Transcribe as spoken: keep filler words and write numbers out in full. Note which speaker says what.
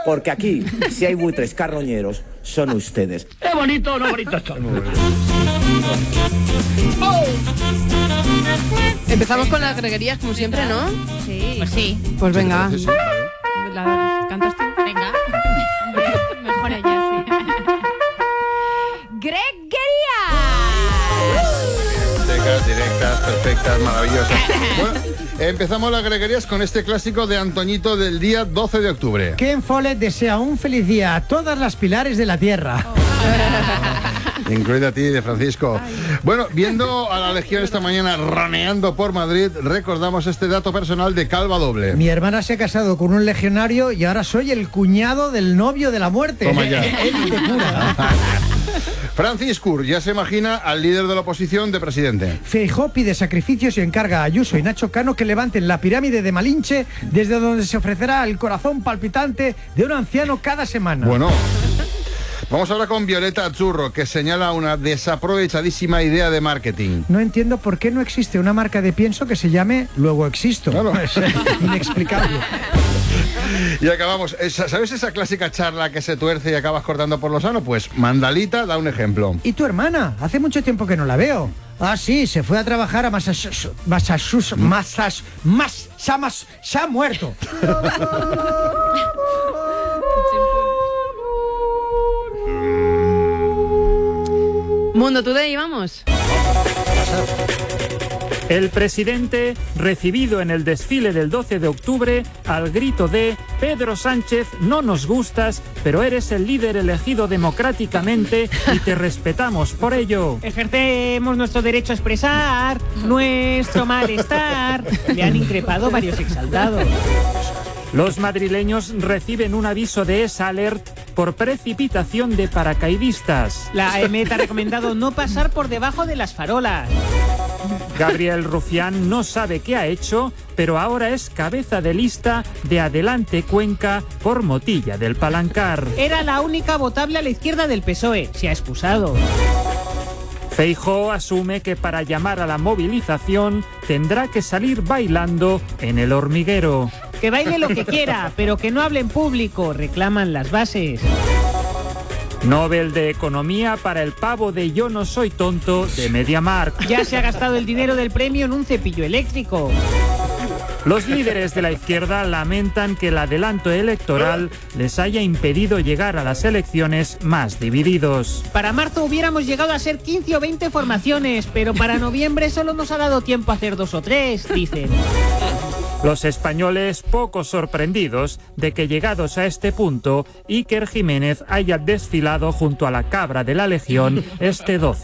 Speaker 1: porque aquí, si hay buitres carroñeros, son ustedes.
Speaker 2: ¡Qué bonito, no bonito esto!
Speaker 3: Empezamos con las greguerías, como siempre, ¿no?
Speaker 4: Sí.
Speaker 3: Pues sí. Pues venga.
Speaker 5: Sí, vale.
Speaker 3: La, ¿Cantas tú?
Speaker 4: Venga. Mejor ella, sí. ¡Greguerías!
Speaker 5: Secas, directas, perfectas, maravillosas. Bueno, empezamos las greguerías con este clásico de Antoñito del día doce de octubre.
Speaker 6: Ken Follett desea un feliz día a todas las pilares de la tierra.
Speaker 5: Incluida a ti, de Francisco. Bueno, viendo a la Legión esta mañana raneando por Madrid, recordamos este dato personal de Calva Doble.
Speaker 6: Mi hermana se ha casado con un legionario y ahora soy el cuñado del novio de la muerte.
Speaker 5: Toma ya.
Speaker 6: Élite pura.
Speaker 5: Francisco ya se imagina al líder de la oposición de presidente.
Speaker 6: Feijóo pide sacrificios y encarga a Ayuso y Nacho Cano que levanten la pirámide de Malinche, desde donde se ofrecerá el corazón palpitante de un anciano cada semana.
Speaker 5: Bueno, vamos ahora con Violeta Azzurro, que señala una desaprovechadísima idea de marketing.
Speaker 6: No entiendo por qué no existe una marca de pienso que se llame Luego Existo.
Speaker 5: Claro.
Speaker 6: Es inexplicable.
Speaker 5: Y acabamos. Esa, ¿sabes esa clásica charla que se tuerce y acabas cortando por lo sano? Pues Mandalita da un ejemplo.
Speaker 6: ¿Y tu hermana? Hace mucho tiempo que no la veo. Ah, sí, se fue a trabajar a Massachusetts. Massachusetts. Massachusetts. Mas, se ha, mas, se ha muerto.
Speaker 3: Mundo Today, vamos.
Speaker 7: El presidente, recibido en el desfile del doce de octubre al grito de Pedro Sánchez, no nos gustas, pero eres el líder elegido democráticamente y te respetamos por ello.
Speaker 8: Ejercemos nuestro derecho a expresar nuestro malestar. Le han increpado varios exaltados.
Speaker 7: Los madrileños reciben un aviso de esa alert por precipitación de paracaidistas.
Speaker 8: La A E M E T ha recomendado no pasar por debajo de las farolas.
Speaker 7: Gabriel Rufián no sabe qué ha hecho, pero ahora es cabeza de lista de Adelante Cuenca por Motilla del Palancar.
Speaker 8: Era la única votable a la izquierda del P S O E. Se ha excusado.
Speaker 7: Feijóo asume que para llamar a la movilización tendrá que salir bailando en el hormiguero.
Speaker 8: Que baile lo que quiera, pero que no hable en público, reclaman las bases.
Speaker 7: Nobel de Economía para el pavo de Yo no soy tonto de MediaMarkt.
Speaker 8: Ya se ha gastado el dinero del premio en un cepillo eléctrico.
Speaker 7: Los líderes de la izquierda lamentan que el adelanto electoral les haya impedido llegar a las elecciones más divididos.
Speaker 8: Para marzo hubiéramos llegado a ser quince o veinte formaciones, pero para noviembre solo nos ha dado tiempo a hacer dos o tres, dicen.
Speaker 7: Los españoles poco sorprendidos de que llegados a este punto, Iker Jiménez haya desfilado junto a la cabra de la Legión este doce.